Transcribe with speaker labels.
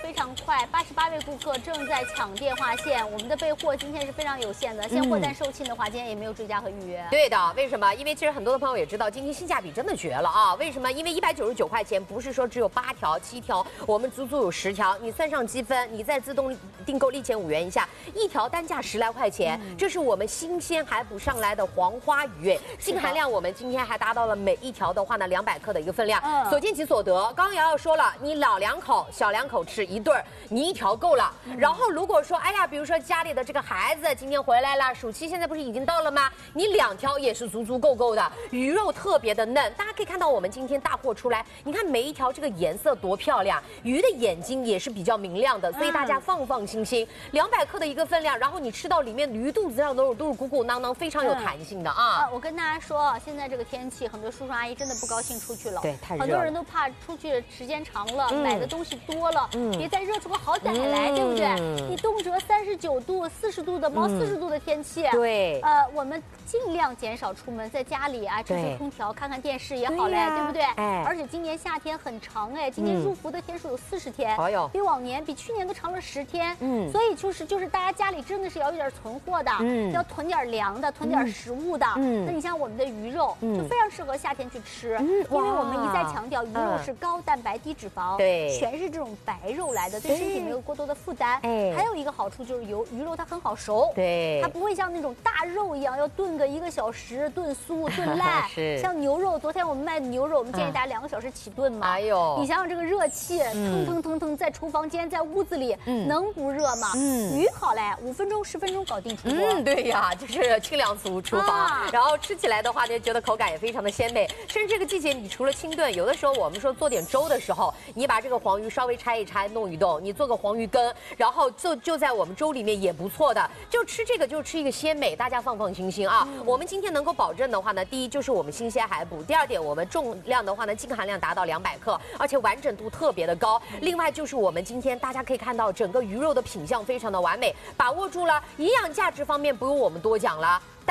Speaker 1: 非常快，88位顾客正在抢电话线，我们的备货今天是非常有限的，现货单售罄的话，今天也没有追加和预约。
Speaker 2: 对的，为什么？因为其实很多的朋友也知道，今天性价比真的绝了啊！为什么？因为199块钱不是说只有8条、7条，我们足足有10条，你算上积分，你再自动订购立减5元以下，一条单价10来块钱，这是我们新鲜还补上来的黄花鱼，净含量我们今天还达到了每一条的话呢200克的一个分量，所见其所得。刚刚瑶瑶说了，你老2口、小2口吃1顿，你1条够了。然后如果说，哎呀，比如说家里的这个孩子今天回来了，暑期现在不是已经到了吗？你2条也是足足够的，鱼肉特别的嫩，大家可以看到我们今天大货出来，你看每一条这个颜色多漂亮，鱼的眼睛也是比较明亮的，所以大家放心，200克的一个分量，然后你吃到里面鱼肚子上都是鼓鼓囊囊，非常有弹性的啊。
Speaker 1: 我跟大家说，现在这个天气，很多叔叔阿姨真的不高兴出去了，
Speaker 2: 对，太热了，
Speaker 1: 很多人都怕出去时间长了，买的东西多了，别再热出个好歹来，对不对？你动辄39度、40度的猫40度的天气，
Speaker 2: 对，
Speaker 1: 我们尽量减少出门，在家里啊，吹吹空调，看看电视也好嘞，对不对？
Speaker 2: 哎，
Speaker 1: 而且今年夏天很长哎，今年入伏的天数有40天，比往年、比去年都长了10天，所以就是大家家里真的是要有点存货的，要囤点粮的，囤点食物的。那你像我们的鱼肉，就非常适合夏天去吃，因为我们一再强调，鱼肉是高蛋白低脂肪，对，全是这种白肉来的，对身体没有过多的负担。还有一个好处就是鱼肉它很好熟，对，它不会像那种大肉一样要炖个1个小时，炖酥炖烂。像牛肉，昨天我们卖的牛肉，我们建议大家2个小时起炖嘛。哎呦，你想想这个热气，腾在厨房间，在屋子里，能不热吗？鱼好嘞，5分钟10分钟搞定出锅。
Speaker 2: 对呀，就是清凉厨房，然后吃起来的话呢，觉得口感也非常的鲜美。甚至这个季节，你除了清炖，有的时候我们说做点粥的时候，你把这个黄鱼稍微拆一拆，弄一弄，你做个黄鱼羹，然后就在我们粥里面也不错的。就吃这个就吃一个鲜美，大家放心啊。我们今天能够保证的话呢，第一就是我们新鲜还补，第二点我们重量的话呢，净含量达到200克，而且完整度特别的高。另外就是我们今天大家可以看到整个鱼肉的品相非常的完美，把握住了营养价值方面不用我们多讲了。